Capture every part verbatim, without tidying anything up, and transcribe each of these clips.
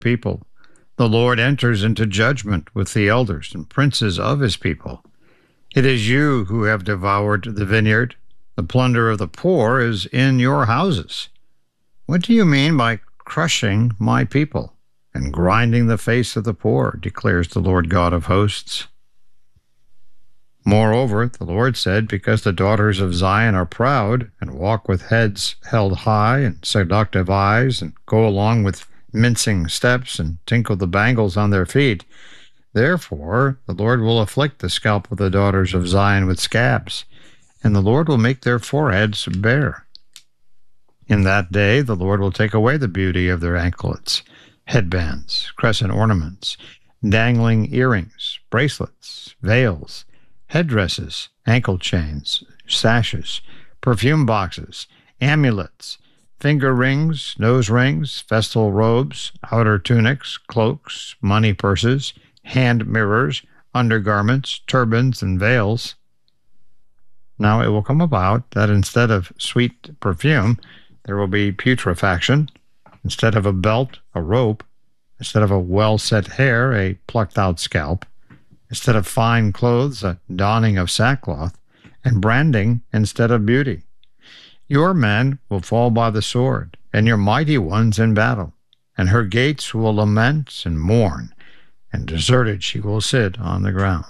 people. The Lord enters into judgment with the elders and princes of his people. It is you who have devoured the vineyard. The plunder of the poor is in your houses. What do you mean by crushing my people and grinding the face of the poor, declares the Lord God of hosts? Moreover, the Lord said, because the daughters of Zion are proud and walk with heads held high and seductive eyes and go along with mincing steps and tinkle the bangles on their feet, therefore the Lord will afflict the scalp of the daughters of Zion with scabs, and the Lord will make their foreheads bare. In that day the Lord will take away the beauty of their anklets, headbands, crescent ornaments, dangling earrings, bracelets, veils, headdresses, ankle chains, sashes, perfume boxes, amulets, finger rings, nose rings, festal robes, outer tunics, cloaks, money purses, hand mirrors, undergarments, turbans, and veils. Now it will come about that instead of sweet perfume, there will be putrefaction. Instead of a belt, a rope. Instead of a well-set hair, a plucked-out scalp. Instead of fine clothes, a donning of sackcloth. And branding instead of beauty. Your men will fall by the sword, and your mighty ones in battle. And her gates will lament and mourn, and deserted she will sit on the ground.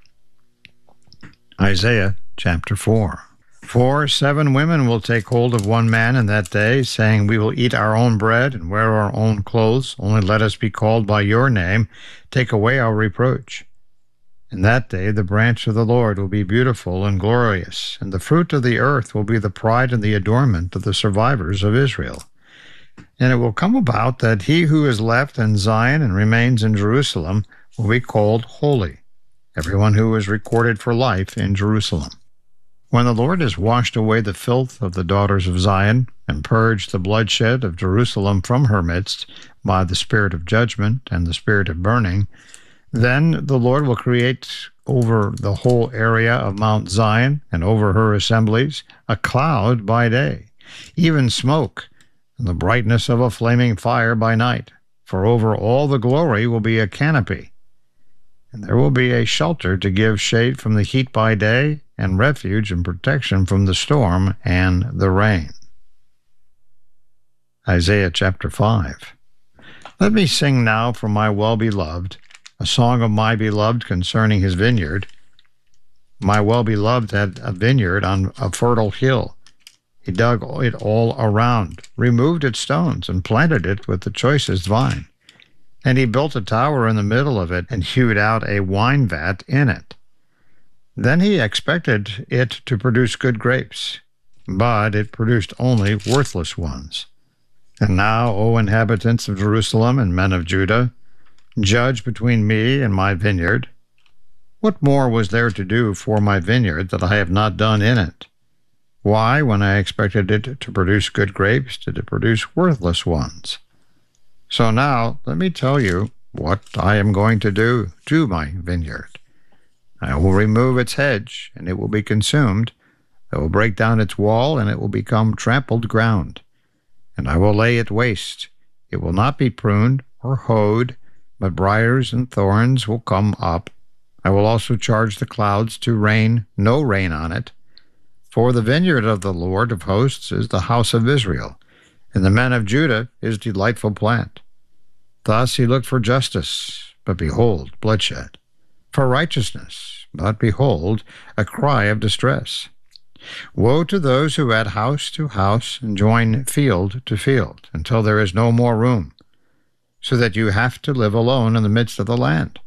Isaiah chapter four. For seven women will take hold of one man in that day, saying, we will eat our own bread and wear our own clothes. Only let us be called by your name. Take away our reproach. In that day the branch of the Lord will be beautiful and glorious, and the fruit of the earth will be the pride and the adornment of the survivors of Israel. And it will come about that he who is left in Zion and remains in Jerusalem will be called holy, everyone who is recorded for life in Jerusalem. When the Lord has washed away the filth of the daughters of Zion and purged the bloodshed of Jerusalem from her midst by the spirit of judgment and the spirit of burning, then the Lord will create over the whole area of Mount Zion and over her assemblies a cloud by day, even smoke, and the brightness of a flaming fire by night. For over all the glory will be a canopy, and there will be a shelter to give shade from the heat by day, and refuge and protection from the storm and the rain. Isaiah chapter five. Let me sing now for my well-beloved, a song of my beloved concerning his vineyard. My well-beloved had a vineyard on a fertile hill. He dug it all around, removed its stones, and planted it with the choicest vine. And he built a tower in the middle of it and hewed out a wine vat in it. Then he expected it to produce good grapes, but it produced only worthless ones. And now, O inhabitants of Jerusalem and men of Judah, judge between me and my vineyard. What more was there to do for my vineyard that I have not done in it? Why, when I expected it to produce good grapes, did it produce worthless ones? So now, let me tell you what I am going to do to my vineyard. I will remove its hedge, and it will be consumed. I will break down its wall, and it will become trampled ground. And I will lay it waste. It will not be pruned or hoed, but briars and thorns will come up. I will also charge the clouds to rain no rain on it. For the vineyard of the Lord of hosts is the house of Israel, and the men of Judah his delightful plant. Thus he looked for justice, but behold, bloodshed. For righteousness, but behold, a cry of distress. Woe to those who add house to house and join field to field, until there is no more room, so that you have to live alone in the midst of the land.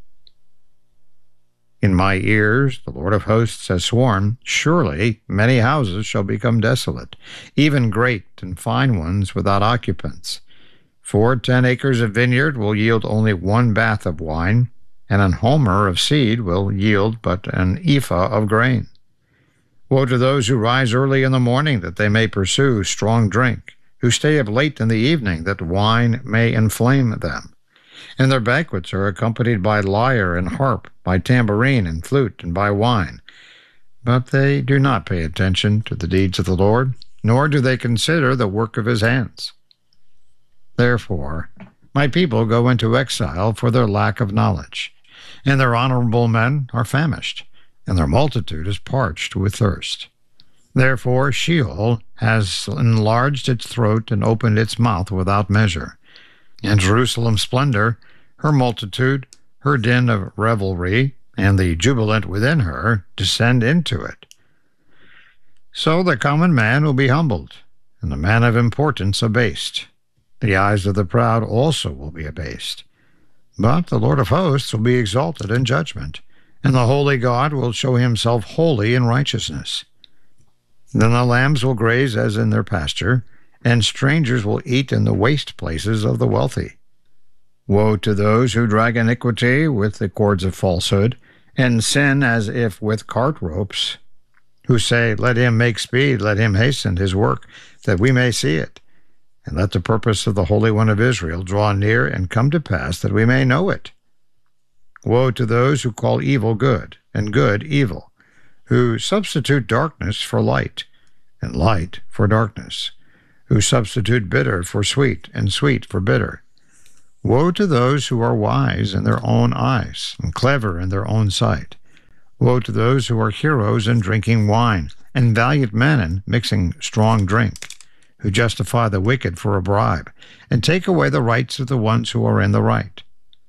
In my ears the Lord of hosts has sworn, surely many houses shall become desolate, even great and fine ones without occupants. For ten acres of vineyard will yield only one bath of wine, and an homer of seed will yield but an ephah of grain. Woe to those who rise early in the morning, that they may pursue strong drink, who stay up late in the evening, that wine may inflame them. And their banquets are accompanied by lyre and harp, by tambourine and flute, and by wine. But they do not pay attention to the deeds of the Lord, nor do they consider the work of his hands. Therefore, My people go into exile for their lack of knowledge, and their honorable men are famished, and their multitude is parched with thirst. Therefore Sheol has enlarged its throat and opened its mouth without measure. And Jerusalem's splendor, her multitude, her din of revelry, and the jubilant within her descend into it. So the common man will be humbled, and the man of importance abased. The eyes of the proud also will be abased. But the Lord of hosts will be exalted in judgment, and the holy God will show himself holy in righteousness. Then the lambs will graze as in their pasture, and strangers will eat in the waste places of the wealthy. Woe to those who drag iniquity with the cords of falsehood, and sin as if with cart ropes, who say, Let him make speed, let him hasten his work, that we may see it. And let the purpose of the Holy One of Israel draw near and come to pass, that we may know it. Woe to those who call evil good, and good evil, who substitute darkness for light, and light for darkness, who substitute bitter for sweet, and sweet for bitter. Woe to those who are wise in their own eyes, and clever in their own sight. Woe to those who are heroes in drinking wine, and valiant men in mixing strong drink, who justify the wicked for a bribe, and take away the rights of the ones who are in the right.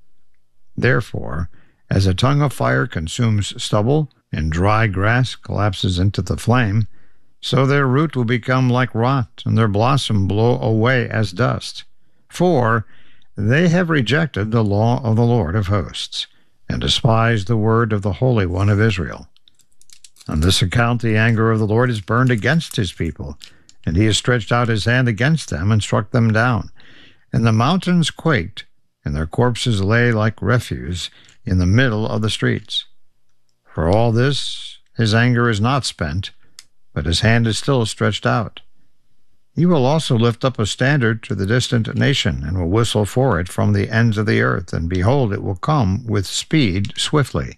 Therefore, as a tongue of fire consumes stubble, and dry grass collapses into the flame, so their root will become like rot, and their blossom blow away as dust. For they have rejected the law of the Lord of hosts, and despised the word of the Holy One of Israel. On this account the anger of the Lord is burned against his people, and he has stretched out his hand against them and struck them down. And the mountains quaked, and their corpses lay like refuse in the middle of the streets. For all this his anger is not spent, but his hand is still stretched out. He will also lift up a standard to the distant nation, and will whistle for it from the ends of the earth, and behold, it will come with speed swiftly.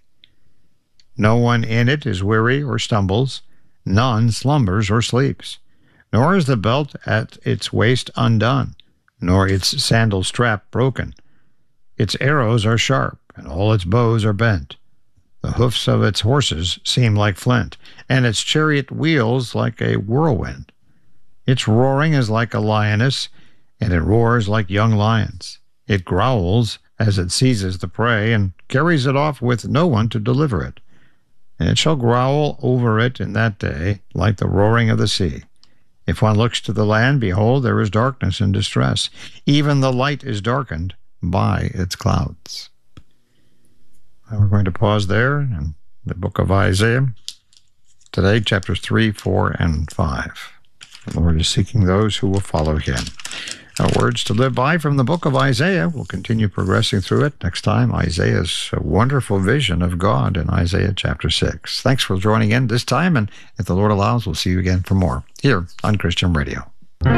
No one in it is weary or stumbles, none slumbers or sleeps. Nor is the belt at its waist undone, nor its sandal strap broken. Its arrows are sharp, and all its bows are bent. The hoofs of its horses seem like flint, and its chariot wheels like a whirlwind. Its roaring is like a lioness, and it roars like young lions. It growls as it seizes the prey, and carries it off with no one to deliver it. And it shall growl over it in that day like the roaring of the sea. If one looks to the land, behold, there is darkness and distress. Even the light is darkened by its clouds. And we're going to pause there in the book of Isaiah. Today, chapters three, four, and five. The Lord is seeking those who will follow him. Our words to live by from the book of Isaiah. We'll continue progressing through it. Next time, Isaiah's wonderful vision of God in Isaiah chapter six. Thanks for joining in this time, and if the Lord allows, we'll see you again for more here on Christian Radio.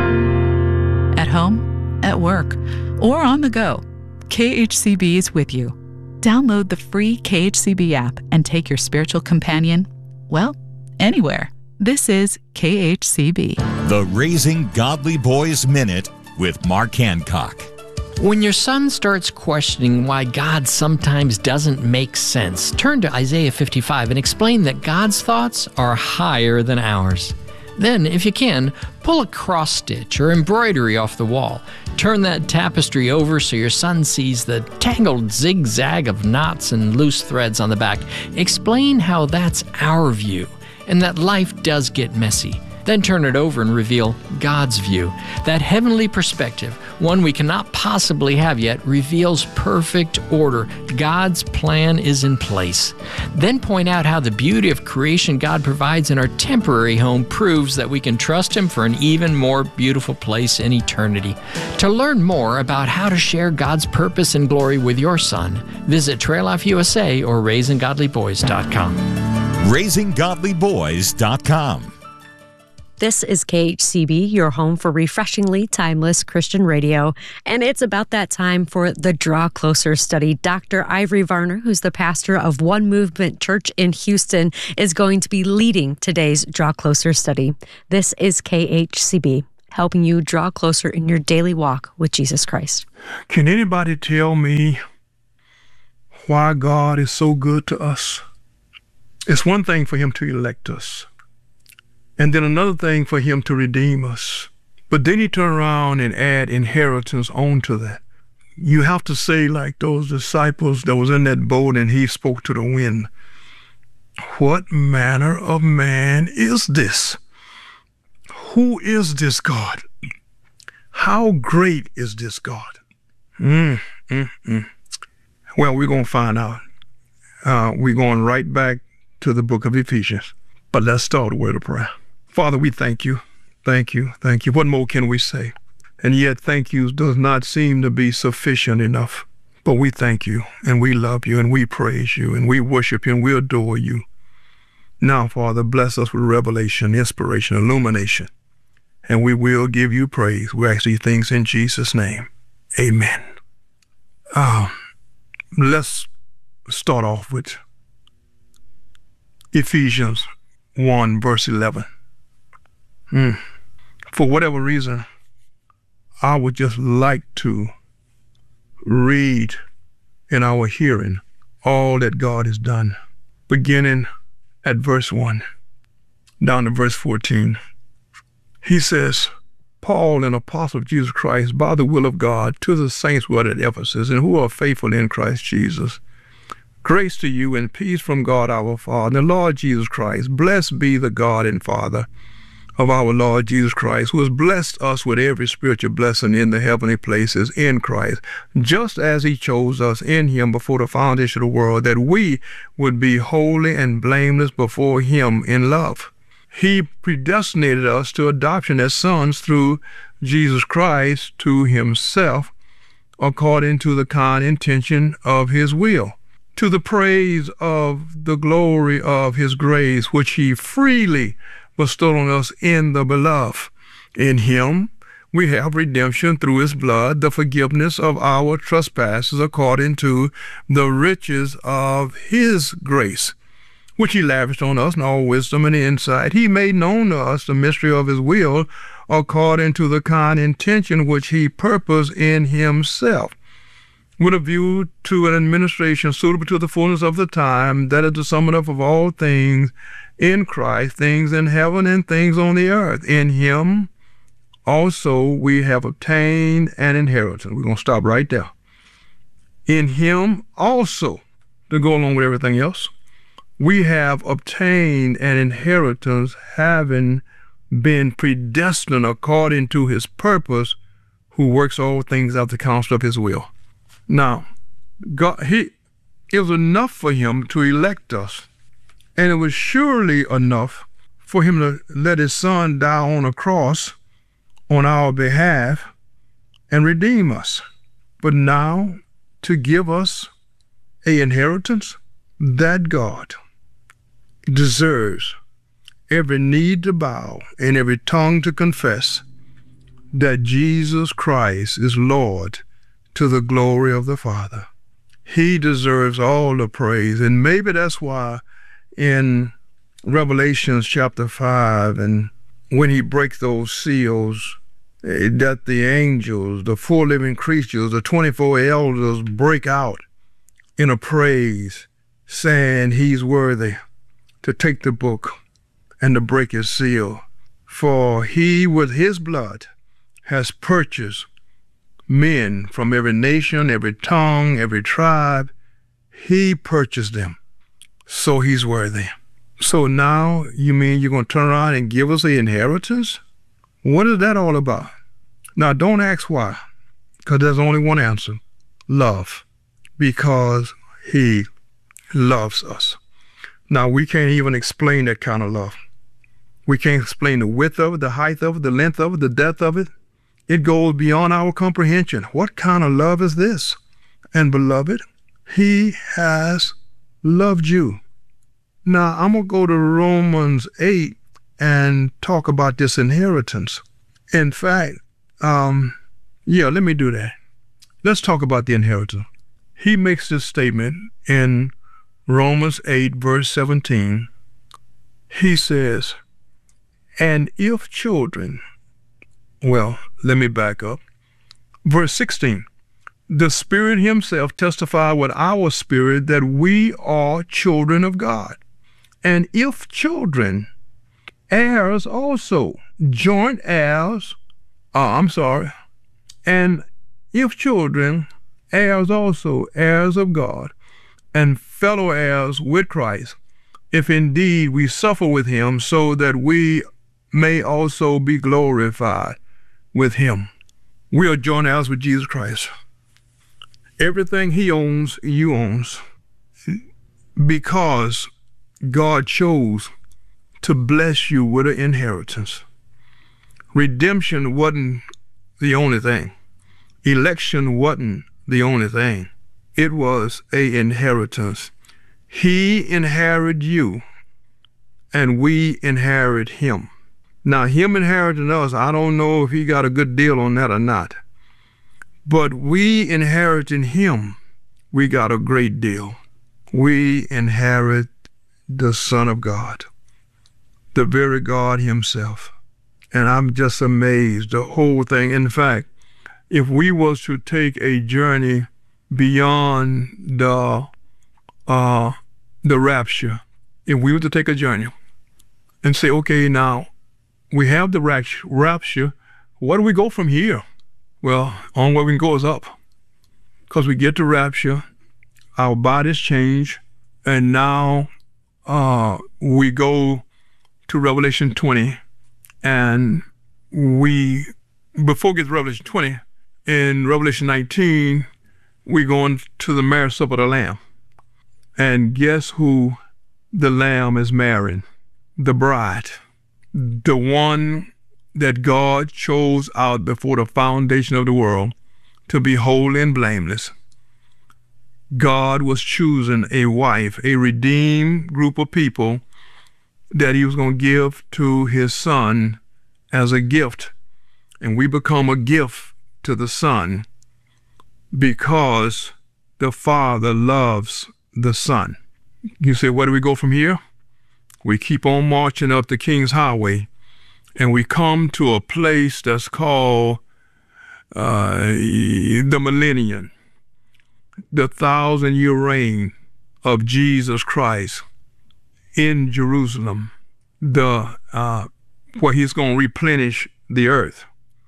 At home, at work, or on the go, K H C B is with you. Download the free K H C B app and take your spiritual companion, well, anywhere. This is K H C B. The Raising Godly Boys Minute with Mark Hancock. When your son starts questioning why God sometimes doesn't make sense, turn to Isaiah fifty-five and explain that God's thoughts are higher than ours. Then, if you can, pull a cross stitch or embroidery off the wall. Turn that tapestry over so your son sees the tangled zigzag of knots and loose threads on the back. Explain how that's our view, and that life does get messy. Then turn it over and reveal God's view. That heavenly perspective, one we cannot possibly have yet, reveals perfect order. God's plan is in place. Then point out how the beauty of creation God provides in our temporary home proves that we can trust Him for an even more beautiful place in eternity. To learn more about how to share God's purpose and glory with your son, visit Trail Life U S A or raising godly boys dot com. raising godly boys dot com. This is K H C B, your home for refreshingly timeless Christian radio. And it's about that time for the Draw Closer study. Doctor Ivory Varner, who's the pastor of One Movement Church in Houston, is going to be leading today's Draw Closer study. This is K H C B. helping you draw closer in your daily walk with Jesus Christ. Can anybody tell me why God is so good to us? It's one thing for him to elect us, and then another thing for him to redeem us. But then he turned around and add inheritance onto that. You have to say, like those disciples that was in that boat and he spoke to the wind, what manner of man is this? Who is this God? How great is this God? Mm, mm, mm. Well, we're going to find out. Uh, we're going right back to the book of Ephesians. But let's start with a word of prayer. Father, we thank you. Thank you. Thank you. What more can we say? And yet thank you does not seem to be sufficient enough. But we thank you, and we love you, and we praise you, and we worship you, and we adore you. Now, Father, bless us with revelation, inspiration, illumination, and we will give you praise. We ask these things in Jesus' name. Amen. Uh, let's start off with Ephesians one, verse eleven. Mm. For whatever reason, I would just like to read in our hearing all that God has done, beginning at verse one down to verse fourteen. He says, Paul, an apostle of Jesus Christ, by the will of God, to the saints who are at Ephesus and who are faithful in Christ Jesus. Grace to you and peace from God our Father and the Lord Jesus Christ. Blessed be the God and Father of our Lord Jesus Christ, who has blessed us with every spiritual blessing in the heavenly places in Christ, just as he chose us in him before the foundation of the world, that we would be holy and blameless before him in love. He predestinated us to adoption as sons through Jesus Christ to himself, according to the kind intention of his will, to the praise of the glory of his grace, which he freely bestowed on us in the beloved. In him we have redemption through his blood, the forgiveness of our trespasses, according to the riches of his grace, which he lavished on us in all wisdom and insight. He made known to us the mystery of his will, according to the kind intention which he purposed in himself, with a view to an administration suitable to the fullness of the time, that is the summing up of all things in Christ, things in heaven and things on the earth. In him also we have obtained an inheritance. We're going to stop right there. In him also, to go along with everything else, we have obtained an inheritance, having been predestined according to his purpose, who works all things out the counsel of his will. Now, God, he, it was enough for him to elect us, and it was surely enough for him to let his son die on a cross on our behalf and redeem us. But now, to give us an inheritance, that God deserves every knee to bow and every tongue to confess that Jesus Christ is Lord, to the glory of the Father. He deserves all the praise. And maybe that's why in Revelations chapter five, and when he breaks those seals, that the angels, the four living creatures, the twenty-four elders break out in a praise, saying he's worthy to take the book and to break his seal. For he with his blood has purchased men from every nation, every tongue, every tribe. He purchased them, so he's worthy. So now you mean you're going to turn around and give us the inheritance? What is that all about? Now don't ask why, because there's only one answer: love. Because he loves us. Now we can't even explain that kind of love. We can't explain the width of it, the height of it, the length of it, the depth of it. It goes beyond our comprehension. What kind of love is this? And beloved, he has loved you. Now, I'm going to go to Romans eight and talk about this inheritance. In fact, um, yeah, let me do that. Let's talk about the inheritance. He makes this statement in Romans eight, verse seventeen. He says, and if children, Well, let me back up. Verse sixteen. The Spirit himself testified with our spirit that we are children of God. And if children, heirs also, joint heirs, uh, I'm sorry, and if children, heirs also, heirs of God, and fellow heirs with Christ, if indeed we suffer with him, so that we may also be glorified with him. We are joint heirs with Jesus Christ. Everything he owns, you owns, because God chose to bless you with an inheritance. Redemption wasn't the only thing. Election wasn't the only thing. It was an inheritance. He inherited you, and we inherit him. Now, him inheriting us, I don't know if he got a good deal on that or not. But we inheriting him, we got a great deal. We inherit the Son of God, the very God himself. And I'm just amazed, the whole thing. In fact, if we was to take a journey beyond the uh, the rapture, if we were to take a journey and say, okay, now we have the rapture, where do we go from here? Well, on where we can go is up, because we get to rapture, our bodies change, and now uh, we go to Revelation twenty, and we, before we get to Revelation twenty, in Revelation nineteen, we go into the marriage supper of the Lamb. And guess who the Lamb is marrying? The bride, the one that God chose out before the foundation of the world to be holy and blameless. God was choosing a wife, a redeemed group of people that he was going to give to his son as a gift. And we become a gift to the Son because the Father loves the Son. You say, where do we go from here? We keep on marching up the King's Highway, and we come to a place that's called uh, the millennium, the thousand-year reign of Jesus Christ in Jerusalem, the uh, where he's going to replenish the earth.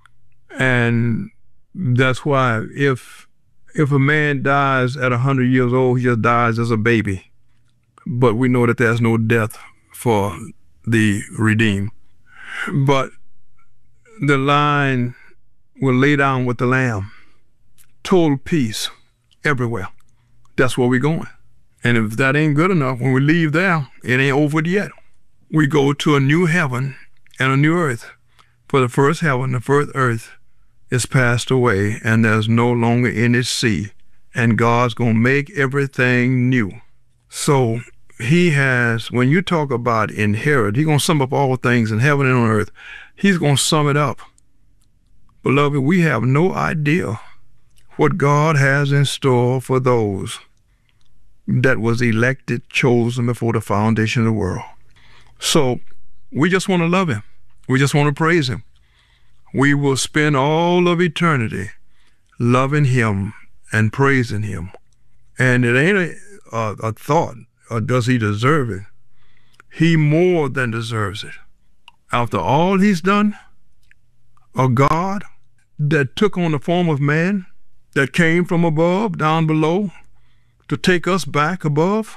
And that's why if if a man dies at one hundred years old, he just dies as a baby. But we know that there's no death for the redeemed. But the line will lay down with the Lamb. Total peace everywhere. That's where we're going. And if that ain't good enough, when we leave there, it ain't over yet. We go to a new heaven and a new earth. For the first heaven, the first earth is passed away, and there's no longer any sea. And God's going to make everything new. So he has, when you talk about inherit, he's going to sum up all things in heaven and on earth. He's going to sum it up. Beloved, we have no idea what God has in store for those that was elected, chosen before the foundation of the world. So we just want to love him. We just want to praise him. We will spend all of eternity loving him and praising him. And it ain't a, a, a thought, or does he deserve it? He more than deserves it. After all he's done, a God that took on the form of man, that came from above, down below, to take us back above,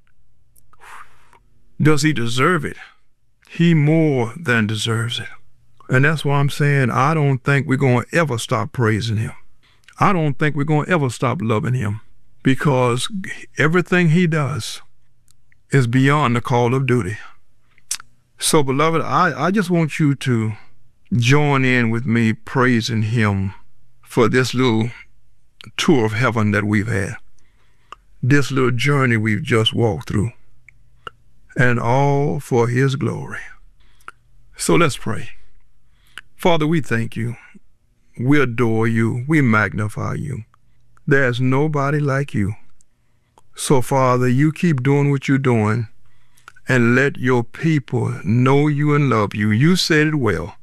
does he deserve it? He more than deserves it. And that's why I'm saying I don't think we're going to ever stop praising him. I don't think we're going to ever stop loving him, because everything he does is beyond the call of duty. So, beloved, I, I just want you to join in with me praising him for this little tour of heaven that we've had, this little journey we've just walked through, and all for his glory. So let's pray. Father, we thank you. We adore you. We magnify you. There's nobody like you. So, Father, you keep doing what you're doing, and let your people know you and love you. You said it well.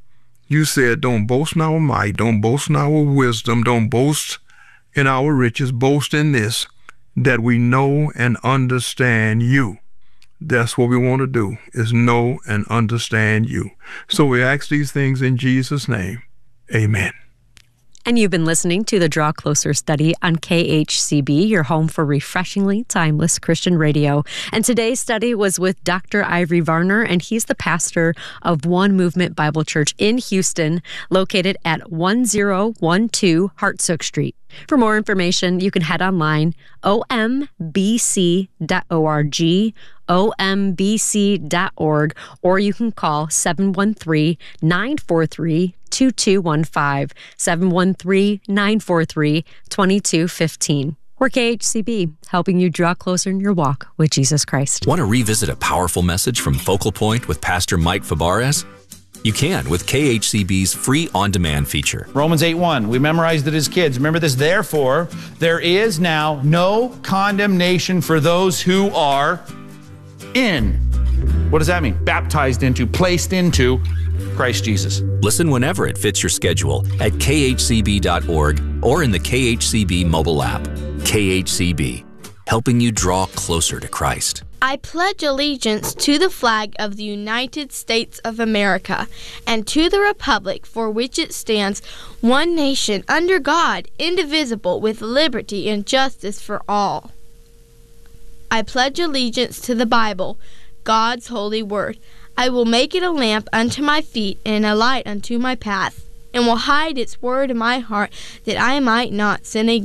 You said, don't boast in our might, don't boast in our wisdom, don't boast in our riches, boast in this, that we know and understand you. That's what we want to do, is know and understand you. So we ask these things in Jesus' name. Amen. And you've been listening to the Draw Closer study on K H C B, your home for refreshingly timeless Christian radio. And today's study was with Doctor Ivory Varner, and he's the pastor of One Movement Bible Church in Houston, located at one oh one two Hartsook Street. For more information, you can head online, o m b c dot org, o m b c dot org, or you can call seven one three, nine four three, two two one five, seven one three, nine four three, two two one five. We're K H C B, helping you draw closer in your walk with Jesus Christ. Want to revisit a powerful message from Focal Point with Pastor Mike Fabarez? You can with K H C B's free on-demand feature. Romans eight one, we memorized it as kids. Remember this, therefore, there is now no condemnation for those who are in. What does that mean? Baptized into, placed into Christ Jesus. Listen whenever it fits your schedule at k h c b dot org or in the K H C B mobile app. K H C B, helping you draw closer to Christ. I pledge allegiance to the flag of the United States of America and to the republic for which it stands, one nation, under God, indivisible, with liberty and justice for all. I pledge allegiance to the Bible, God's holy word. I will make it a lamp unto my feet and a light unto my path, and will hide its word in my heart, that I might not sin against